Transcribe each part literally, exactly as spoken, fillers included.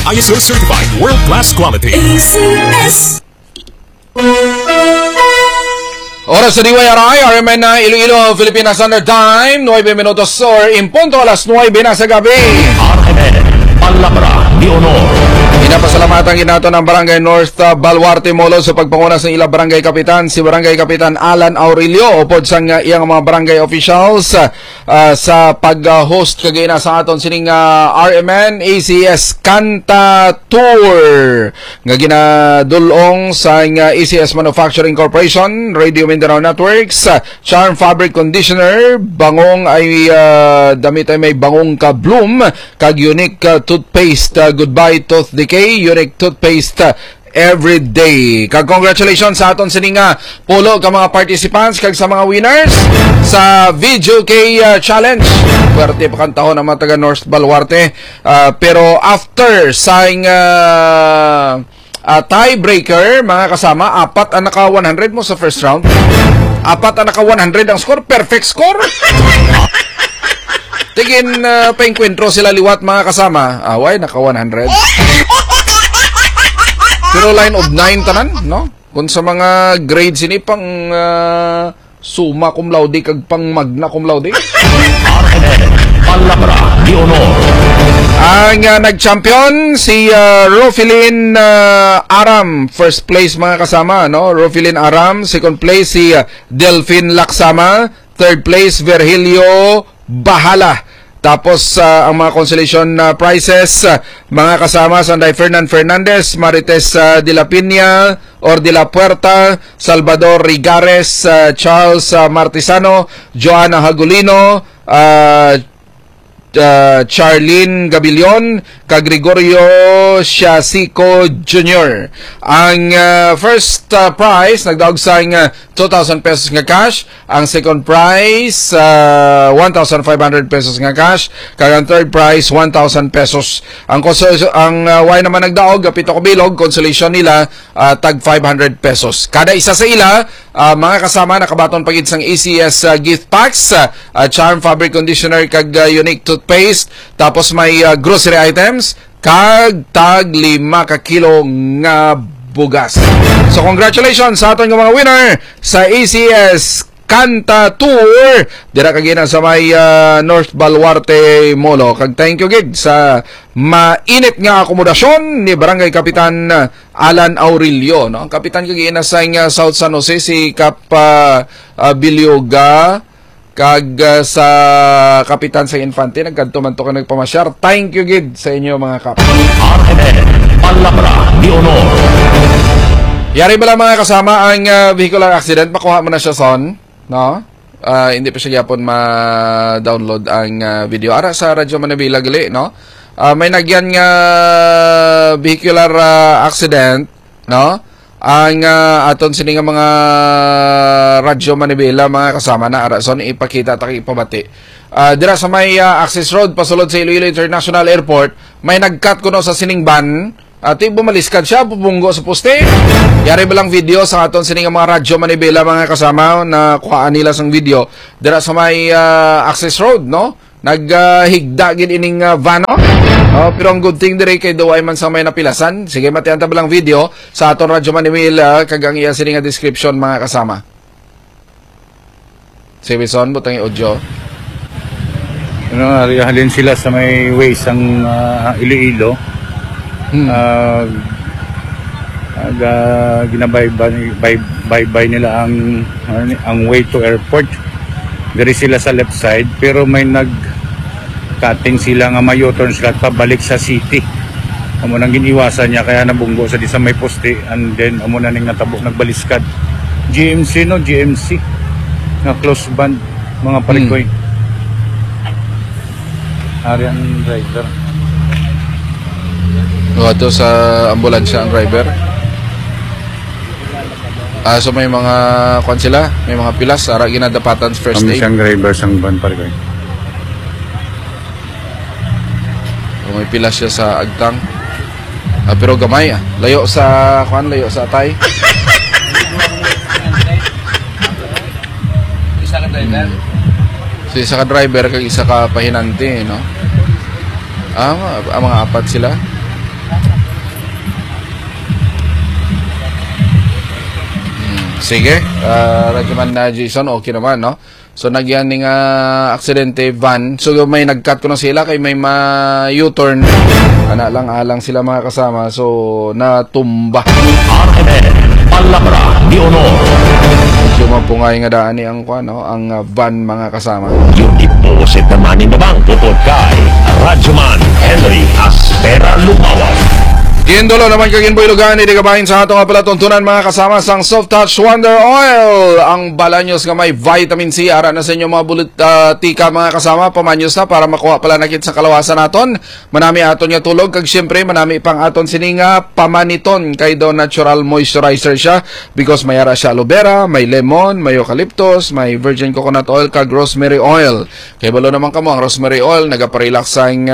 I S O certified world-class quality. A C S. Oras sa D Y R I, R M N na Iloilo, Philippines Standard Time, nine minutos or in punto alas nine na sa gabi. R M N, Palabra de Honor. Pinapasalamatan ginato ng Barangay North uh, Baluarte Molo sa pagpanguna sa ilang barangay kapitan, si Barangay Kapitan Alan Aurelio, upod sa uh, iyang mga barangay officials uh, uh, sa pag-host uh, kagina sa aton sining uh, R M N A C S Kanta Tour nga ginadulong sa uh, A C S Manufacturing Corporation, Radio Mindanao Networks, uh, Charm Fabric Conditioner, bangong ay uh, damit ay may bangong ka bloom, kag unique uh, toothpaste, uh, Goodbye Tooth Decay, unique toothpaste uh, every day. Kag congratulations sa aton sining uh, pulo ka mga participants kag sa mga winners sa Video K uh, Challenge. Puwerte pa kantahon ang mga taga North Baluarte, uh, pero after sa uh, uh, tiebreaker, mga kasama, apat ang naka one hundred mo sa first round, apat ang naka one hundred ang score, perfect score. Tigin uh, pa-enkwentro sila liwat, mga kasama, away naka one hundred. Pero line of nine tanan, no? Kung sa mga grades ini pang uh, summa cum laude kag pang magna cum laude. R M N, Palabra de Honor. Ang uh, nag-champion si uh, Rofelyn uh, Aram, first place, mga kasama, no? Rofelyn Aram. Second place si uh, Delphine Laksama. Third place Virgilio Bahala. Tapos uh, ang mga consolation uh, prizes, uh, mga kasama, Sanday Fernan Fernandez, Marites uh, de la Piña or de la Puerta, Salvador Rigares, uh, Charles uh, Martisano, Joanna Hagulino, uh, uh, Charlene Gabilion, kag Gregorio Siasico Junior Ang uh, first uh, prize nagdaog sa uh, two thousand pesos nga cash, ang second prize uh, one thousand five hundred pesos nga cash, kag ang third prize one thousand pesos. Ang ang uh, why naman nagdaog pito ka bilog, consolation nila uh, tag five hundred pesos. Kada isa sa ila, uh, mga kasama, nakabaton pagid sang A C S uh, gift packs, uh, uh, Charm Fabric Conditioner kag uh, unique toothpaste, tapos may uh, grocery items kag tag lima ka kilo nga bugas. So congratulations sa aton mga winner sa A C S Kanta Tour dira kagina sa may uh, North Baluarte Molo. Kag thank you gid sa mainit nga akomodasyon ni Barangay Kapitan uh, Alan Aurelio, no? Ang kapitan kagina sa uh, South San Jose si Kap uh, uh, Bilyoga, kag uh, sa kapitan sa Infante nagkanto man to ka nagpamasyar. Thank you gid sa inyo, mga kap. R M N, Palabra de Honor. Yari ba lang, mga kasama, ang uh, vehicular accident, makuha mo na siya son, no? Uh, hindi pa siya yapon ma-download ang uh, video. Ara sa Radyo Manabila gali, no? Uh, may nagyan nga vehicular uh, accident, no? Ang uh, aton sini nga mga Radyo Manibela, mga kasama, na arason ipakita ta ipabati. Uh, dira sa may uh, access road pasulod sa Iloilo International Airport, may nagcut kuno sa sining ban at uh, bumaliskad siya, pupunggo sa poste. Yari ba lang video sa aton sini nga mga Radyo Manibela, mga kasama, na kuhaan nila sang video dira sa may uh, access road, no? Naghigda uh, gid ining uh, van, no? Oh, pero ang good thing dire kay Duway man sa may napilasan. Sige, matian ta lang video sa aton Radyo Manila kag ang iya sini nga description, mga kasama. Sige, son, butang i-audio. Ano, halin sila sa may ways ang uh, Iloilo. Hmm. Uh, uh, ginabaybay nila ang uh, ang way to airport. Dire sila sa left side, pero may nag cutting sila nga may U-turn sila pabalik sa city. Amo nang giniwasan niya, kaya nabunggo sa di sa may poste, and then amo na ning natabok nagbaliskad. G M C, no, G M C nga close band, mga palikoy. Hmm. Arian driver. O, ito sa ambulansya ang driver. Ah, so may mga kwan sila, may mga pilas, ara ginadapatan first aid. Ang siyang driver sang van palikoy. May pilas siya sa agtang. Ah, pero gamay, ah. Layo sa kuan, layo sa atay. Isa ka driver? So, isa ka driver kag isa ka pahinante, no? Ah, ang mga apat sila. Sige, uh, Radyoman na Jason, okay naman, no? So, nagyan ng uh, aksidente van. So, may nag-cut ko na sila kay may ma-U-turn. Ana lang, alang sila mga kasama. So, natumba. R M N, Palabra de Honor. So, mapungay nga daan ni ang, ano, ang uh, van mga kasama. Yung iposit naman ni Babang tupod kay Radyoman Henry Aspera Lumawan. Gindulo naman kaginboy lugan, hindi kabahin sa atong pala tuntunan mga kasama sang Soft Touch Wonder Oil. Ang balanyos nga may vitamin C, ara na sa inyo mga bulit uh, tika mga kasama, pamanyos na para makuha pala nakit sa kalawasan naton. Manami aton nga tulog, kag syempre manami pang aton sininga pamaniton, kay do natural moisturizer siya because may ara siya aloe vera, may lemon, may eucalyptus, may virgin coconut oil, kag rosemary oil. Kay balo naman kamo ang rosemary oil, nagaparelax sang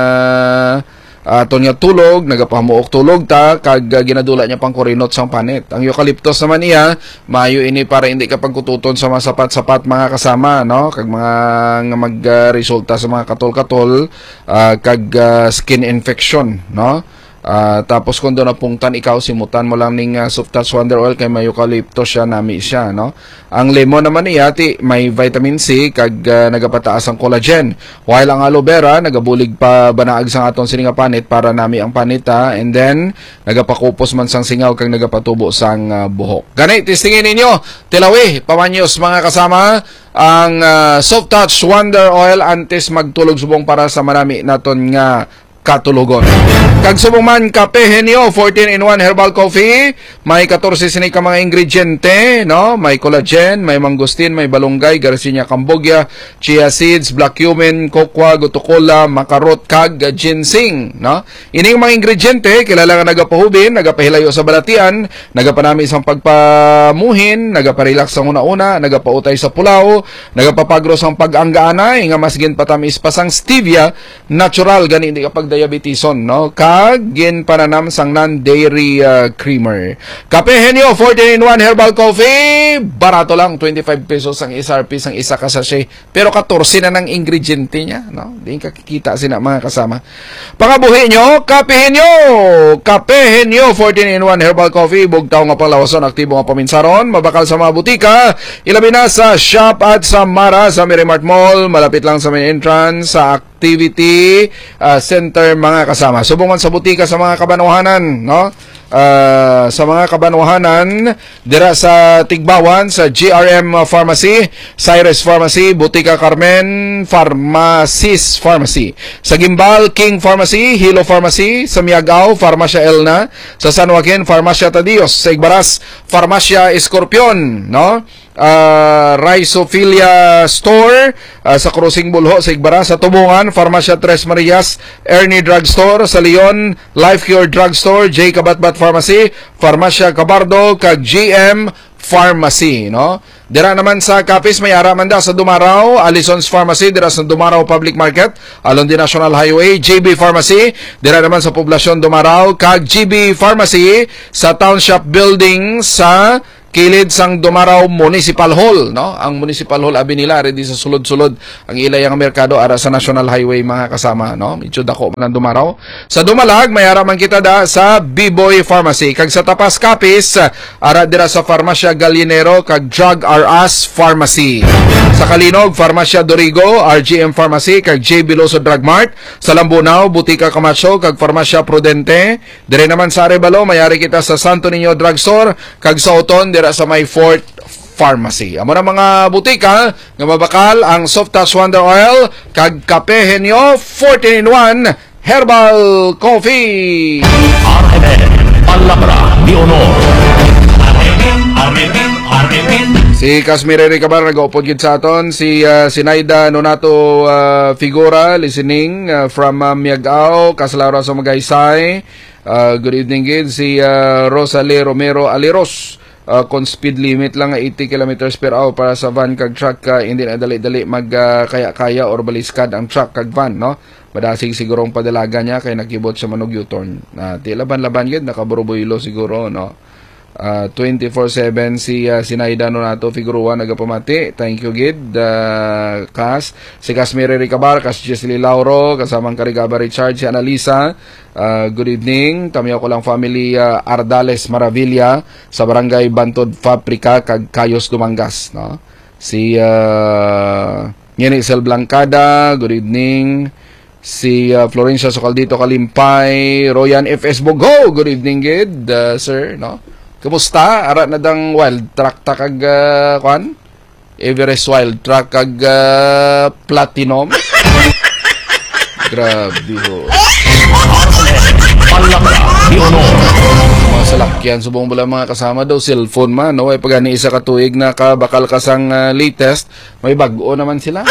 uh, aton nga tulog, nagapahamuok tulog ta, kag uh, ginadula niya pang kurinot sang panit. Ang eucalyptus naman niya, mayo ini para hindi ka pagkututon sa mga sapat-sapat mga kasama, no? Kag mga nga magresulta uh, sa mga katol-katol, uh, kag uh, skin infection, no? Uh, tapos kung doon na pungtan ikaw, simutan mo lang ning uh, Soft Touch Wonder Oil kay may eucalyptus siya, nami siya, no? Ang lemon naman niya, ti, may vitamin C, kag uh, nagapataas ang collagen. While ang aloe vera, nagabulig pa banaag sang aton sininga panit para nami ang panita, and then nagapakupos man sang singaw kag nagapatubo sang uh, buhok. Ganit, tistingin ninyo, tilawi, pamanyos mga kasama, ang uh, Soft Touch Wonder Oil antes magtulog subong para sa marami naton nga katulugon. Kag subong man kape Henyo fourteen in one herbal coffee, may fourteen sini ka mga ingrediente, no? May collagen, may mangustin, may balunggay, Garcinia cambogia, chia seeds, black cumin, kokwa, gutukola, makarot, kag ginseng, no? Ining mga ingrediente kilala nga nagapahubin, nagapahilayo sa balatian, nagapanami sang pagpamuhin, nagaparelax sa una-una, nagapautay sa pulaw, nagapapagro sang pag-anggaanay, nga masgin patamis pa sang stevia, natural gani hindi kapag diabetison, no? Kag gin pananam sang non-dairy uh, creamer. Kape Henyo fourteen in one herbal coffee, barato lang, twenty-five pesos ang S R P sang isa ka sachet, pero fourteen na ng ingrediente niya, no? Di ka kikita sina mga kasama. Pangabuhi nyo, Kape Henyo, Kape Henyo fourteen in one herbal coffee, bugtaw nga palawason, aktibo nga paminsaron, mabakal sa mga butika, ilabi na sa shop at sa Mara sa Miramart Mall, malapit lang sa main entrance sa activity uh, center mga kasama. Subungan sa butika sa mga kabanuhanan, no? Uh, sa mga kabanuhanan dira sa Tigbawan sa G R M Pharmacy, Cyrus Pharmacy, Butika Carmen, Pharmacis Pharmacy. Sa Gimbal, King Pharmacy, Hilo Pharmacy. Sa Miagao, Farmacia Elna. Sa San Joaquin, Farmacia Tadios. Sa Igbaras, Farmacia Escorpion, no? Uh, Rhizophilia Store, uh, sa Cruising Bulho sa Igbaras. Sa Tubungan, Farmacia Tres Marias, Ernie Drugstore. Sa Leon, Life Cure Drugstore, J. Kabatbat Pharmacy, Farmacia Cabardo, kag G M Pharmacy, no? Dira naman sa Capiz, may araman da sa Dumaraw, Alison's Pharmacy, dira sa Dumaraw Public Market, along the National Highway, J B Pharmacy, dira naman sa Poblasyon Dumaraw, kag G B Pharmacy sa Township Building sa kilid sang Dumaraw Municipal Hall, no? Ang Municipal Hall abi nila ready sa sulod-sulod ang ilayang merkado ara sa National Highway mga kasama, no? Medyo dako man ang Dumaraw. Sa Dumalag may ara man kita da sa B-Boy Pharmacy, kag sa Tapas Capiz ara dira sa Farmacia Gallinero kag Drug R Us Pharmacy. Sa Kalinog, Farmacia Dorigo, R G M Pharmacy kag J. Biloso Drug Mart. Sa Lambunaw, Butika Camacho kag Farmacia Prudente. Dire naman sa Arevalo mayari kita sa Santo Niño Drugstore kag sa Oton dira sa may Fort Pharmacy. Amo na mga butika nga mabakal ang Soft Touch Wonder Oil kag Kape Henyo fourteen in one Herbal Coffee. R M N, Palabra de Honor. Si Casmire Ricabar nag-upod gid sa aton, si uh, Sinaida Nonato uh, Figura listening uh, from uh, Miagao, Caslaura sa Magaysay. Uh, good evening gid si uh, Rosalie Romero Aliros. Uh, kung speed limit lang eighty kilometers per hour para sa van kag truck, uh, hindi na dali-dali mag uh, kaya-kaya or baliskad ang truck kag van, no? Madasig siguro ang padalaga niya kay nakibot sa manog U-turn. Uh, ti laban-laban gid nakaburuboylo siguro, no? Uh, twenty-four seven si uh, Sinaida Nonato Figueroa nagapamati. Thank you gid uh, Kas. Si Casmere Ricabar, Kas Jesly Lauro, kasamang Karigaba Richard, si Analisa. Uh, good evening. Tamiya ko lang family uh, Ardales Maravilla sa Barangay Bantod Fabrika kag Kayos Dumangas, no? Si uh, Yenisel Blancada, good evening. Si uh, Florencia Socaldito Kalimpay, Royan F S Bogo, good evening gid uh, sir, no? Kumusta? Ara na dang wild truck ta kag uh, kwan? Everest wild truck kag uh, platinum. Grabe ho. Mga salakyan subong bala mga kasama daw cellphone man, no? Ay pagani isa ka tuig na ka bakal kasang uh, latest, may bag-o naman sila.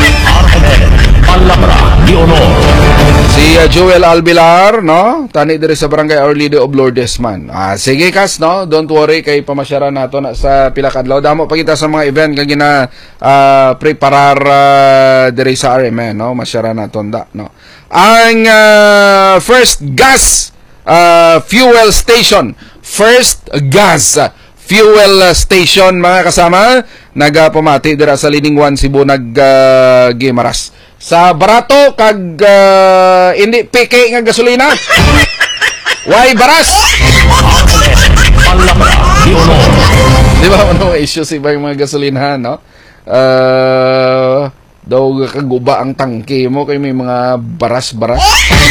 Si uh, Joel Albilar, no? Tani diri sa Barangay Our Lady of Lourdes man. Ah, sige kas, no? Don't worry kay pamasyara nato na sa pila ka adlaw. Damo pa kita sa mga event kag gina uh, preparar uh, diri sa R M, eh, no? Masyara nato da, no? Ang uh, first gas uh, fuel station, first gas uh, fuel station mga kasama, nagapamati dira sa Liningwan, Cebu, nag uh, Gimaras. Sa barato kag uh, hindi peke nga gasolina. Why baras? Di ba ano issue si ba yung mga gasolina, no? Uh, daw kaguba ang tangke mo kay may mga baras-baras.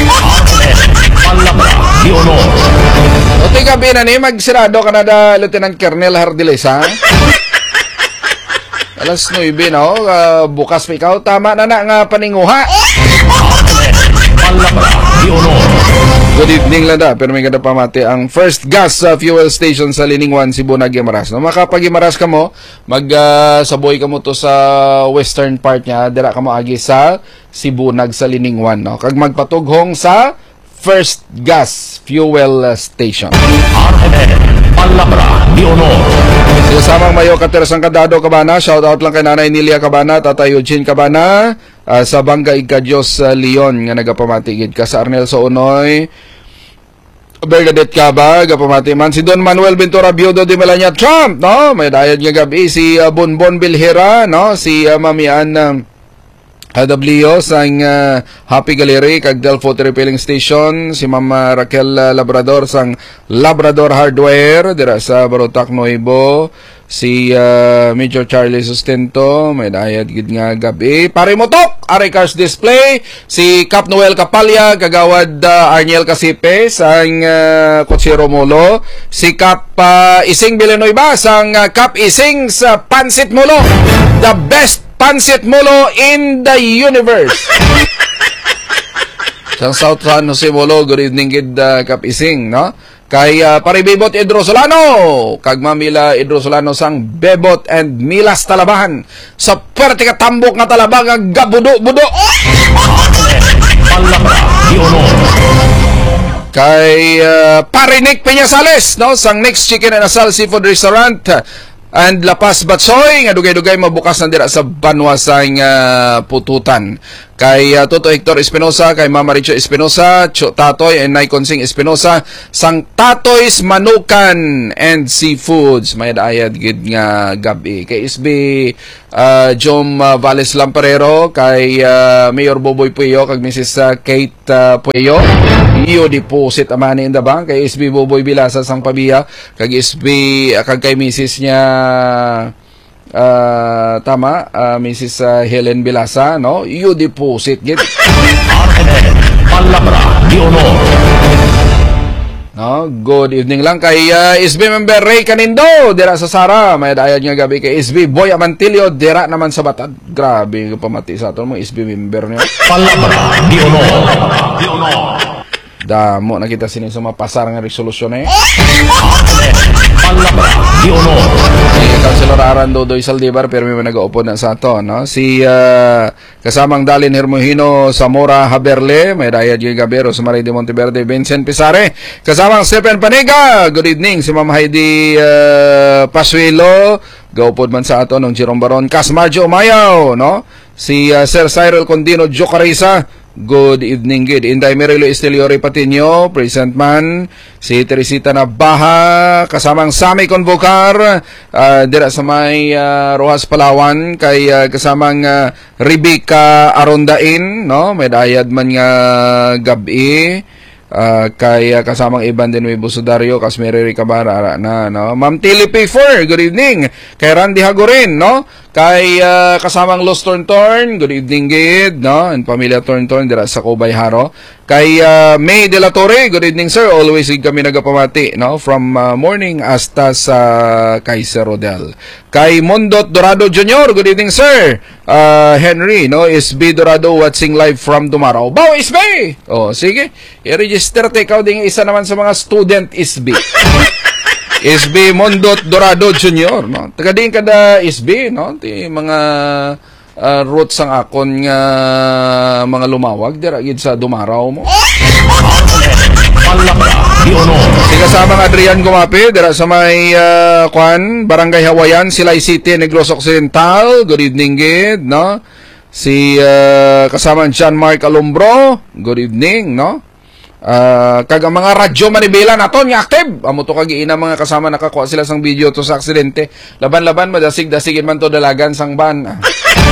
O tiga na ni magsirado ka na da Lieutenant Colonel Hardiles, ha? Alas nuibe, no? Uh, bukas pa ikaw. Tama na na nga paninguha. Good evening lang da. Pero may kada pamati ang first gas uh, fuel station sa Liningwan, Cebu, na Gimaras. No? Makapagimaras ka mo, mag-saboy uh, ka mo to sa western part niya. Dira ka mo agi sa Cebu, nag sa Liningwan. No? Kag magpatughong sa first gas fuel uh, station. Palabra di honor. Kasamang Mayo Katerasang Kadado Cabana, shout out lang kay Nanay Nilia Cabana, Tatay Eugene Cabana, uh, sa Bangga Igadios uh, Leon nga nagapamatigid ka sa Arnel sa Unoy. Bernadette Caba, gapamati man si Don Manuel Ventura Biodo de Melania Trump, no? May dayad nga gabi si uh, Bonbon Bilhera, no? Si uh, Mamian uh, W sang uh, Happy Gallery kag Delfo Repelling Station, si Mama Raquel uh, Labrador sang Labrador Hardware dira sa Barotac Nuevo, si uh, Major Charlie Sustento, may dayad gid nga gabi. Pare Motok, Ari Cars Display, si Cap Noel Kapalya, kagawad uh, Arniel Casipe sang uh, Cochero Molo, si Cap uh, Ising Villanueva sang uh, Cap Ising sa Pansit Molo, the best Pansit Molo in the universe. Sa South San Jose Molo, good evening gid uh, Cap Ising, no? Kay uh, Paribibot Idro Solano, kag Mamila Idro Solano sang Bebot and Milas Talabahan sa perte ka tambok nga talabang nga gabudo-budo. Kay uh, Parinik Peñasales, no? Sang Next Chicken and Asal Seafood Restaurant and Lapas Batsoy nga dugay-dugay mabukas na dira sa Banwa sang uh, Pututan. Kay uh, Toto Hector Espinosa, kay Mama Richo Espinosa, Cho Tatoy and Nay Consing Espinosa sang Tatoy's Manukan and Seafoods. May daayad gid nga gabi. Kay S B uh, Jom uh, Valles Lamparero, kay uh, Mayor Boboy Puyo, kag Missus Uh, Kate uh, Puyo, iyo deposit amani in the bank. Kay S B Boboy Bilasa sang Pabia, kag S B uh, kag kay Missus niya Uh, tama, uh, Missus Uh, Helen Bilasa, no? You deposit gid. Palabra di honor. No, good evening lang kay uh, S B member Ray Canindo dira sa Sara. May dayad nga gabi kay S B Boy Amantilio dira naman sa Batad. Grabe nga pamati sa aton mo S B member niyo. Palabra di honor. Di honor. Damo na kita sini sa mapasar nga resolusyon eh. Palabra di honor. Si Councilor Arando Doy Saldivar pero may nag-upo na sa ato, no? Si uh, kasamang Dalin Hermohino Zamora Haberle, may dayad yung Gabero sa Maray de Monteverde, Vincent Pisare, kasamang Stephen Panega, good evening. Si Ma'am Heidi uh, Pasuelo, gaupod man sa ato ng Jerome Baron, Casmarjo Umayaw, no? Si uh, Sir Cyril Condino Jocarisa, Good evening, good. Inday Merilo Esteliore Patinio, present man. Si Teresita Nabaha, kasamang Sami Convocar, uh, dira sa may uh, Rojas Palawan, kay uh, kasamang uh, Rebecca Arondain, no? Medayad man nga gabi. Uh, kay uh, kasamang Iban din may Busudario, Casmere Ricabara na, no? Ma'am Tilly P four, good evening. Kay Randy Hagorin, no? Kay uh, kasamang Los Torntorn, good evening gid, no? And pamilya Torntorn dira sa Cubay Haro. Kay uh, May De La Torre, good evening sir. Always kami nagapamati, no? From uh, morning hasta sa Kaiser Rodel. Kay Mondot Dorado Junior, good evening sir. Uh, Henry, no? S B Dorado watching live from Dumaraw. Bao S B! Oh, sige. I-register te ikaw din isa naman sa mga student S B. S B Mondot Dorado Junior, no? Taga din kada S B, no? Ti mga uh, roots ang akon nga mga lumawag dira gid sa Dumaraw mo. Si kasamang Adrian Gumapi dira sa may uh, kwan, Barangay Hawayan, Silay City, Negros Occidental. Good evening gid, no? Si uh, kasamang John Mark Alumbro, good evening, no? Uh, kag ang mga radyo Manibela naton nga active amo to kagiina mga kasama nakakuha sila sang video to sa aksidente laban-laban madasig-dasigin man to dalagan sang ban ah.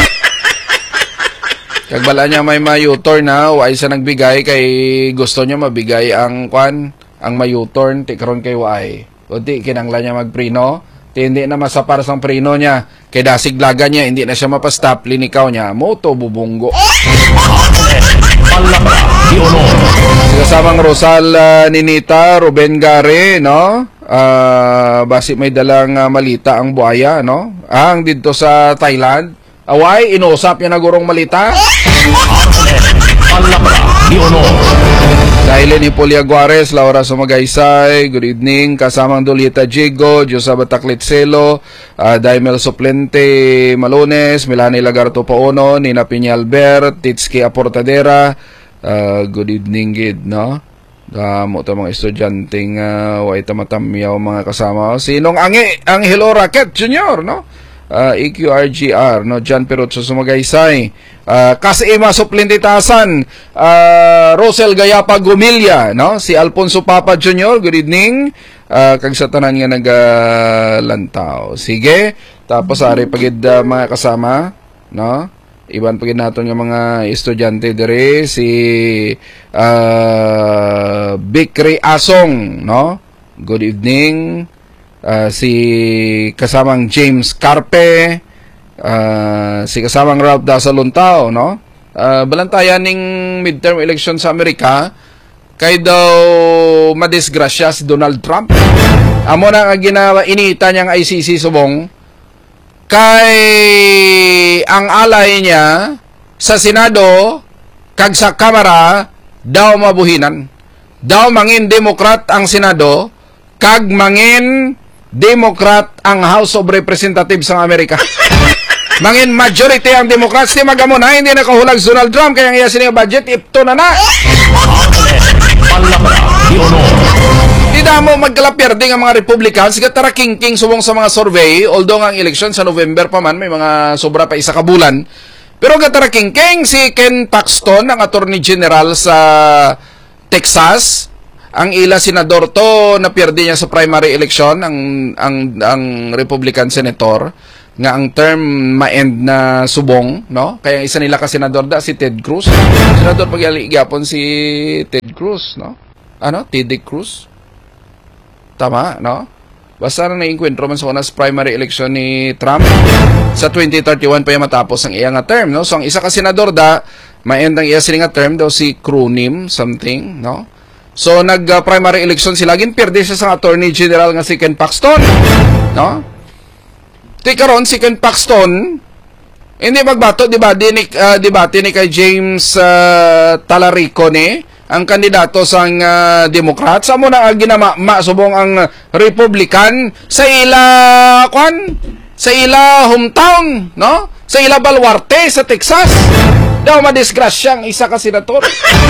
Kag bala niya may ma-U-turn na wa isa nagbigay kay gusto niya mabigay ang kwan ang ma-U-turn ti karon kay waay kundi kinanglan niya magprino ti hindi na masapar sang prino niya kay dasiglagan niya hindi na siya mapastop linikaw niya moto bubunggo. Kasamang Rosal uh, Ninita, Ruben Gare, no? Uh, basi may dalang uh, malita ang buaya, no? Ang dito sa Thailand. Away, inusap niya na gurong malita. Dahil ni Polia Guares, Laura Sumagaysay, good evening. Kasamang Dolita Jigo, Diyosa Bataklit Selo, uh, Daimel Suplente Malones, Milani Lagarto Pauno, Nina Piña Albert, Titski Aportadera, uh, good evening gid, no? Damo ta mga estudyanteng uh, way tamatamyaw mga kasama. Sinong Angi, Angelo Racket Junior, no? Uh, E Q R G R, no? John Perot sa Sumagaysay, uh, Kasima Suplintitasan, uh, Rosel Gayapa Gumilya, no? Si Alfonso Papa Junior, good evening. Uh, kag sa tanan nga nagalantaw. Sige, tapos ari pagid uh, mga kasama, no? Iban pagid naton nga mga estudyante dire si uh, Bikri Asong, no? Good evening. Uh, si kasamang James Carpe, uh, si kasamang Ralph Dasaluntao, no? Uh, balantayan ning midterm election sa Amerika, kay daw madisgrasya si Donald Trump. Amo na nga ginawa inita niyang I C C subong, kay ang alay niya sa Senado, kag sa Kamara, daw mabuhinan. Daw mangin Democrat ang Senado, kag mangin Democrat ang House of Representatives ng Amerika. Mangin majority ang Democrats, di magamo na hindi nakahulag Donald Trump kaya nga siya budget ipto na na. Di na mo magkalapyerde ng mga Republicans kaya tara king-king subong sa mga survey, although ang election sa November pa man may mga sobra pa isa ka bulan. Pero katara king-king si Ken Paxton, ang Attorney General sa Texas, ang ila senador to na pierde niya sa primary election ang ang ang Republican senator nga ang term ma-end na subong, no? Kaya isa nila ka senador da si Ted Cruz. Senador pagyali gyapon si Ted Cruz, no? Ano? Ted Cruz. Tama, no? Basta na naiinkwentro man sa unas primary election ni Trump sa twenty thirty-one pa yung matapos ang iya nga term, no? So ang isa ka senador da ma-end ang iya sila nga term daw si Crunim something, no? So, nag-primary uh, election sila. Gin, pierde siya sa Attorney General nga si Ken Paxton. No? Tika ron, si Ken Paxton, hindi magbato, di ba? Dinik, uh, di ba? Tinik kay James uh, Talarico ni, ang kandidato sa uh, Democrat. Sa muna uh, ginama, subong ang Republican sa ila, kwan? Sa ila hometown, no? Sa ila Baluarte, sa Texas. Daw madisgrasyang isa ka senator.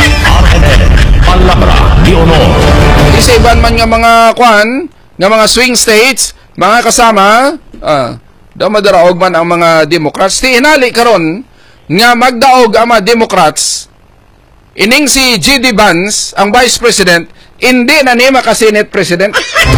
Isiban man nga mga kwan, nga mga swing states, mga kasama, ah, daw madaraog man ang mga Democrats. Ti hinali karon nga magdaog ang mga Democrats Ining si G D Vance, ang Vice President, hindi na niya maka-Senate President.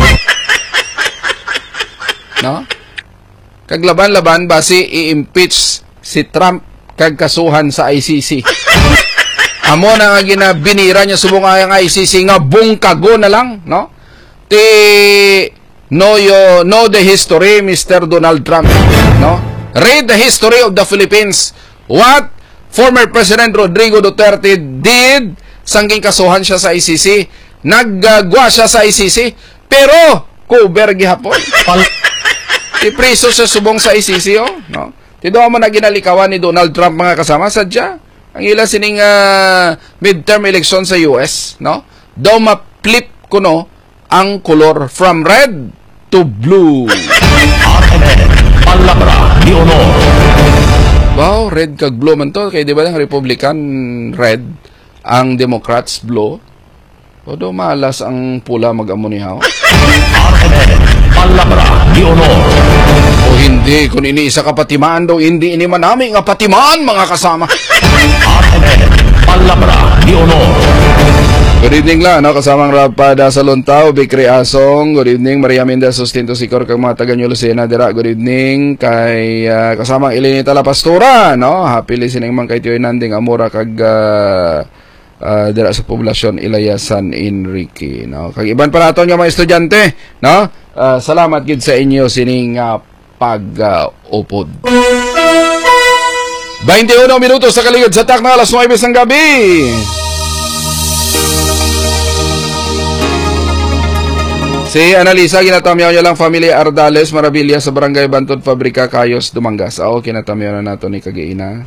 No? Kaglaban-laban basi i-impeach si Trump kagkasuhan sa I C C. Amo na nga ginabinira niya subong ang I C C nga bungkago na lang, no? Ti know you know the history, Mister Donald Trump, no? Read the history of the Philippines. What former President Rodrigo Duterte did sangking kasuhan siya sa I C C. Naggagwa siya sa I C C, pero cover gihapon. Ipriso sa subong sa I C C, oh, no? Tido mo na ginalikawan ni Donald Trump mga kasama, sadya. Ang ila sining uh, midterm election sa U S, no? Daw ma-flip ko no ang color from red to blue. R M N, Palabra ni Honor. Wow, red kag blue man to. Kaya di ba ng Republican red, ang Democrats blue? O do malas ang pula mag-amunihaw. R M N, Palabra ni Honor. O hindi, kung iniisa ka patimaan daw, hindi ini manami nga patimaan mga kasama. R M N, Palabra ni Honor. Good evening lang, no? Kasamang Rapada sa Luntaw, Bikri Asong. Good evening, Maria Minda, Sustinto Sikor, kang mga taga-New Lucena, Dira. Good evening, kay uh, kasamang Ilinita La Pastora, no? Happy listening man kay Tioy Nanding Amora, kag uh, uh, Dira sa Poblasyon, Ilaya, San Enrique, no? Kag iban pa nato nga mga estudyante, no? Uh, salamat gid sa inyo sining uh, pag-upod. Uh, twenty-one minutos sa kaligod sa takna, alas nine ng gabi. Si Analisa, ginatamyaw niya lang Familia Ardales, Marabilia sa Barangay Bantod, Fabrika, Kayos, Dumangas. Oo, kinatamyaw na nato ni Kagiina.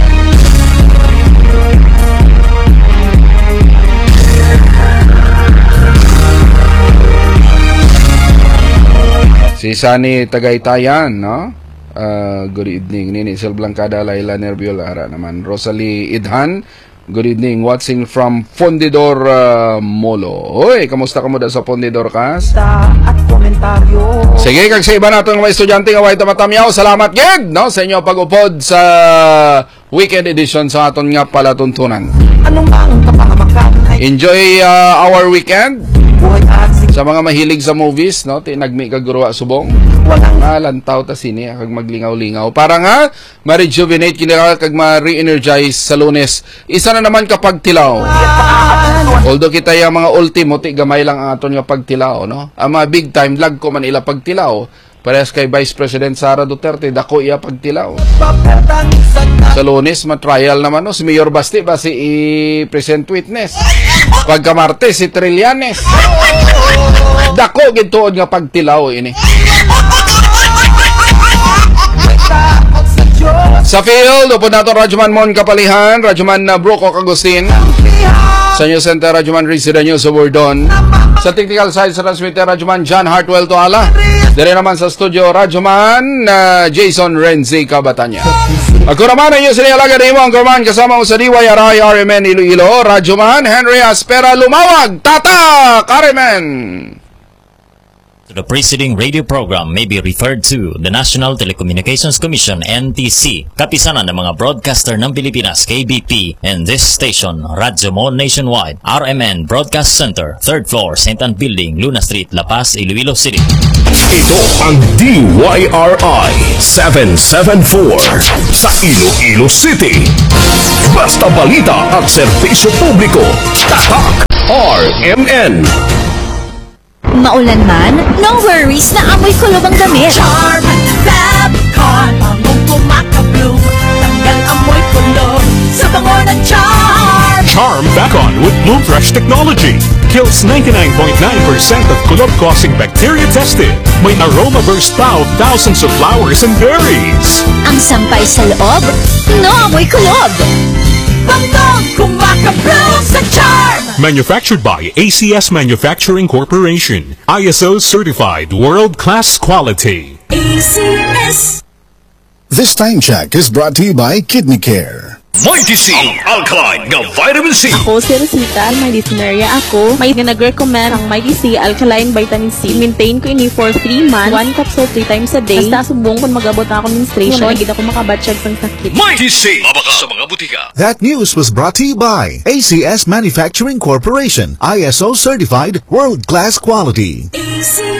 Si Sani Tagaytayan, no? Uh, good evening. Nini Sel Blancada, Laila Nerviola, ara naman. Rosalie Idhan, good evening. Watching from Fondidor uh, Molo. Hoy, kamusta ka mo da sa Fondidor, Kas? At komentaryo. Sige, kag sa iba natin mga estudyante nga way tamatamyaw. Salamat gid, no? Sa inyo pag-upod sa weekend edition sa aton nga palatuntunan. Anong ang kapahamakan ay Enjoy uh, our weekend. buhay at Sa mga mahilig sa movies, no? Tinagmi kag guruwa subong. walang Nalantaw ta sini kag maglingaw-lingaw. Para nga ma-rejuvenate kini kag ma-re-energize sa Lunes. Isa na naman kapag tilaw. Although kita yung mga ultimo, ti gamay lang ang aton nga pagtilaw, no? Ang mga big time, lag ko man ila pagtilaw. Parehas kay Vice President Sara Duterte, dako iya pagtilaw. papetang sa Sa Lunes, ma-trial naman, no? Si Mayor Basti ba si i-present witness? Pagka Martes, si Trillanes. Dako gintuod nga pagtilaw ini. takot sa Diyos. Sa field, upod nato Radyoman Mon Kapalihan, Radyoman na Broco Agustin. Sa New Center, Radyoman Residenyo sa Bordon. Sa technical side sa transmitter, Radyoman John Hartwell Toala. Dire naman sa studio, Radyoman uh, Jason Renzi Cabatanya. Ako naman ang iyo sinalaga na imo ang kurman kasama mo sa D Y R I R M N Iloilo, Radyoman Henry Aspera Lumawag, Tata Karimen. The preceding radio program may be referred to the National Telecommunications Commission N T C, kapisanan ng mga broadcaster ng Pilipinas K B P, and this station, Radyo Mon Nationwide, R M N Broadcast Center, third floor, Saint Anne Building, Luna Street, La Paz, Iloilo City. Ito ang D Y R I seven seven four sa Iloilo City. Basta balita at serbisyo publiko. Tatak R M N. Maulan man, no worries na amoy kulob ang damit. Charm Fabcon, pangong kumakabloom. Tanggal amoy kulob sa bango ng Charm. Charm back on with Bloom Fresh technology. Kills ninety-nine point nine percent of kulob-causing bacteria tested. May aroma burst pa of thousands of flowers and berries. Ang sampay sa loob, no amoy kulob. Bangong kumakabloom sa Charm. Manufactured by A C S Manufacturing Corporation. I S O certified world-class quality. A C S. This time check is brought to you by Kidney Care. Mighty C, ang alkaline nga vitamin C. Ako si Rosita, may listener ako. May nag-recommend ang Mighty C Alkaline Vitamin C. Maintain ko ini for three months, one capsule three times a day. Basta subong kung mag-abot ako menstruation, wala gid ako makabatsyag sang sakit. Mighty C, mabaka sa mga butika. That news was brought to you by A C S Manufacturing Corporation, I S O certified, world-class quality.